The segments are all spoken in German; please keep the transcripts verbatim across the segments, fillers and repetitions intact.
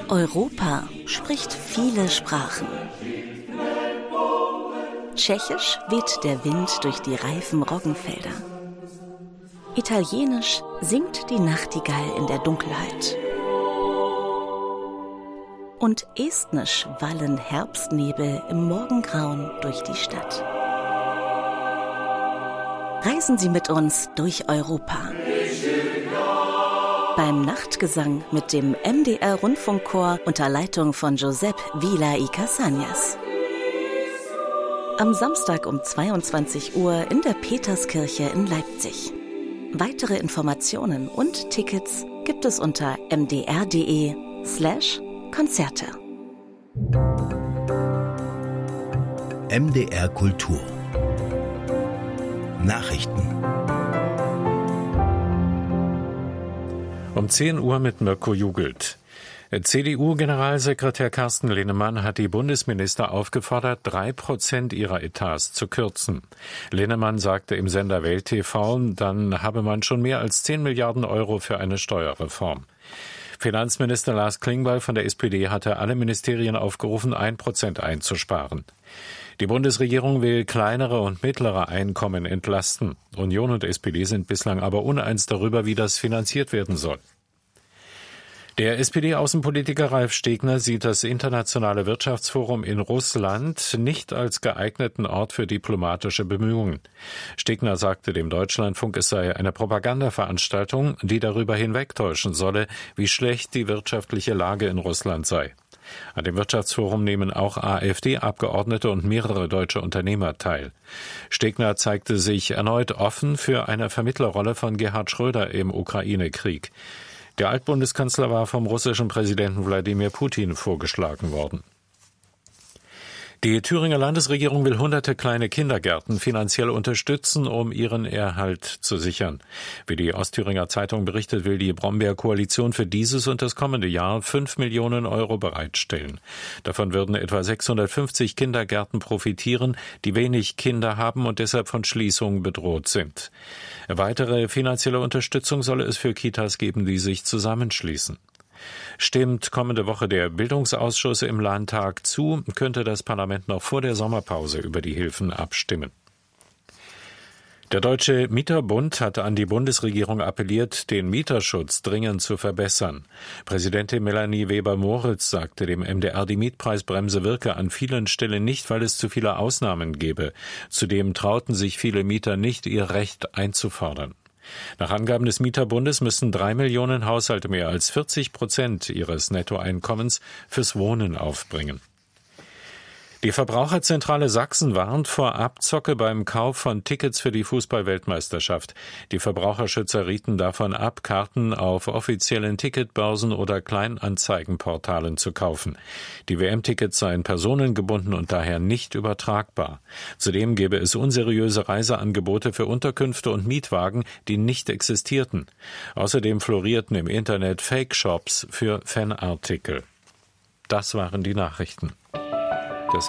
Europa spricht viele Sprachen. Tschechisch weht der Wind durch die reifen Roggenfelder. Italienisch singt die Nachtigall in der Dunkelheit. Und estnisch wallen Herbstnebel im Morgengrauen durch die Stadt. Reisen Sie mit uns durch Europa. Beim Nachtgesang mit dem M D R-Rundfunkchor unter Leitung von Josep Vila y Casañas. Am Samstag um zweiundzwanzig Uhr in der Peterskirche in Leipzig. Weitere Informationen und Tickets gibt es unter mdr.de slash Konzerte. M D R Kultur Nachrichten. Um zehn Uhr mit Mirko Jugelt. C D U-Generalsekretär Carsten Linnemann hat die Bundesminister aufgefordert, drei Prozent ihrer Etats zu kürzen. Linnemann sagte im Sender Welt T V, dann habe man schon mehr als zehn Milliarden Euro für eine Steuerreform. Finanzminister Lars Klingbeil von der S P D hatte alle Ministerien aufgerufen, ein Prozent einzusparen. Die Bundesregierung will kleinere und mittlere Einkommen entlasten. Union und S P D sind bislang aber uneins darüber, wie das finanziert werden soll. Der S P D-Außenpolitiker Ralf Stegner sieht das Internationale Wirtschaftsforum in Russland nicht als geeigneten Ort für diplomatische Bemühungen. Stegner sagte dem Deutschlandfunk, es sei eine Propagandaveranstaltung, die darüber hinwegtäuschen solle, wie schlecht die wirtschaftliche Lage in Russland sei. An dem Wirtschaftsforum nehmen auch AfD-Abgeordnete und mehrere deutsche Unternehmer teil. Stegner zeigte sich erneut offen für eine Vermittlerrolle von Gerhard Schröder im Ukraine-Krieg. Der Altbundeskanzler war vom russischen Präsidenten Wladimir Putin vorgeschlagen worden. Die Thüringer Landesregierung will hunderte kleine Kindergärten finanziell unterstützen, um ihren Erhalt zu sichern. Wie die Ostthüringer Zeitung berichtet, will die Brombeer-Koalition für dieses und das kommende Jahr fünf Millionen Euro bereitstellen. Davon würden etwa sechshundertfünfzig Kindergärten profitieren, die wenig Kinder haben und deshalb von Schließung bedroht sind. Weitere finanzielle Unterstützung solle es für Kitas geben, die sich zusammenschließen. Stimmt kommende Woche der Bildungsausschuss im Landtag zu, könnte das Parlament noch vor der Sommerpause über die Hilfen abstimmen. Der Deutsche Mieterbund hat an die Bundesregierung appelliert, den Mieterschutz dringend zu verbessern. Präsidentin Melanie Weber-Moritz sagte dem M D R, die Mietpreisbremse wirke an vielen Stellen nicht, weil es zu viele Ausnahmen gebe. Zudem trauten sich viele Mieter nicht, ihr Recht einzufordern. Nach Angaben des Mieterbundes müssen drei Millionen Haushalte mehr als vierzig Prozent ihres Nettoeinkommens fürs Wohnen aufbringen. Die Verbraucherzentrale Sachsen warnt vor Abzocke beim Kauf von Tickets für die Fußball-Weltmeisterschaft. Die Verbraucherschützer rieten davon ab, Karten auf offiziellen Ticketbörsen oder Kleinanzeigenportalen zu kaufen. Die W M-Tickets seien personengebunden und daher nicht übertragbar. Zudem gäbe es unseriöse Reiseangebote für Unterkünfte und Mietwagen, die nicht existierten. Außerdem florierten im Internet Fake-Shops für Fanartikel. Das waren die Nachrichten. Das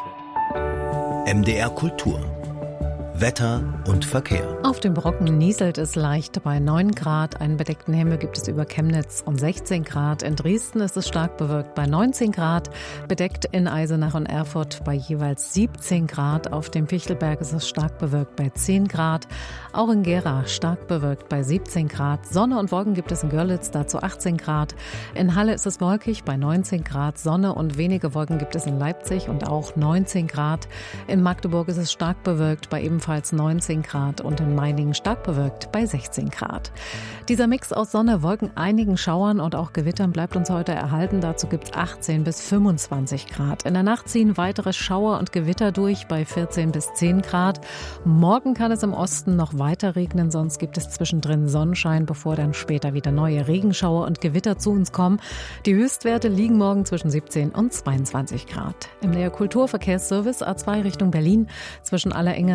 M D R Kultur. Wetter und Verkehr. Auf dem Brocken nieselt es leicht bei neun Grad. Einen bedeckten Himmel gibt es über Chemnitz und sechzehn Grad. In Dresden ist es stark bewölkt bei neunzehn Grad. Bedeckt in Eisenach und Erfurt bei jeweils siebzehn Grad. Auf dem Fichtelberg ist es stark bewölkt bei zehn Grad. Auch in Gera stark bewölkt bei siebzehn Grad. Sonne und Wolken gibt es in Görlitz, dazu achtzehn Grad. In Halle ist es wolkig bei neunzehn Grad. Sonne und wenige Wolken gibt es in Leipzig und auch neunzehn Grad. In Magdeburg ist es stark bewölkt bei ebenfalls neunzehn Grad und in Meiningen stark bewölkt bei sechzehn Grad. Dieser Mix aus Sonne, Wolken, einigen Schauern und auch Gewittern bleibt uns heute erhalten. Dazu gibt es achtzehn bis fünfundzwanzig Grad. In der Nacht ziehen weitere Schauer und Gewitter durch bei vierzehn bis zehn Grad. Morgen kann es im Osten noch weiter regnen, sonst gibt es zwischendrin Sonnenschein, bevor dann später wieder neue Regenschauer und Gewitter zu uns kommen. Die Höchstwerte liegen morgen zwischen siebzehn und zweiundzwanzig Grad. Im Nähe Kulturverkehrsservice A zwei Richtung Berlin zwischen Allerengersleben und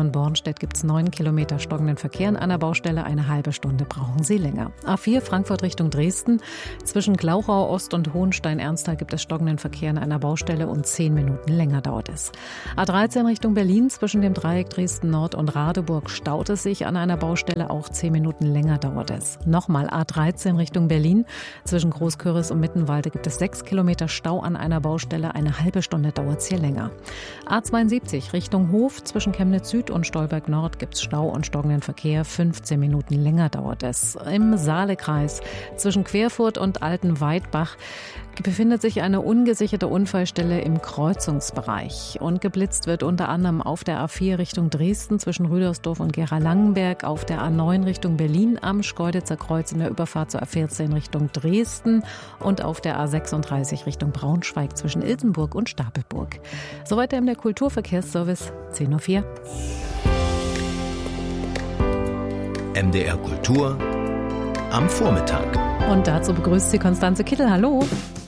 Dresden-Bornstedt gibt es neun Kilometer stockenden Verkehr an einer Baustelle. Eine halbe Stunde brauchen Sie länger. A vier Frankfurt Richtung Dresden. Zwischen Glauchau Ost und Hohenstein-Ernsthal gibt es stockenden Verkehr an einer Baustelle und zehn Minuten länger dauert es. A dreizehn Richtung Berlin. Zwischen dem Dreieck Dresden-Nord und Radeburg staut es sich an einer Baustelle. Auch zehn Minuten länger dauert es. Nochmal A dreizehn Richtung Berlin. Zwischen Großküritz und Mittenwalde gibt es sechs Kilometer Stau an einer Baustelle. Eine halbe Stunde dauert es hier länger. A zweiundsiebzig Richtung Hof. Zwischen Chemnitz Süd und Stolberg Nord gibt es Stau und stockenden Verkehr. fünfzehn Minuten länger dauert es. Im Saalekreis zwischen Querfurt und Altenweidbach befindet sich eine ungesicherte Unfallstelle im Kreuzungsbereich. Und geblitzt wird unter anderem auf der A vier Richtung Dresden zwischen Rüdersdorf und Gera-Langenberg, auf der A neun Richtung Berlin am Schkeuditzer Kreuz in der Überfahrt zur A vierzehn Richtung Dresden und auf der A sechsunddreißig Richtung Braunschweig zwischen Ilsenburg und Stapelburg. Soweit der Kulturverkehrsservice, zehn Uhr vier. M D R Kultur am Vormittag. Und dazu begrüßt Sie Konstanze Kittel. Hallo.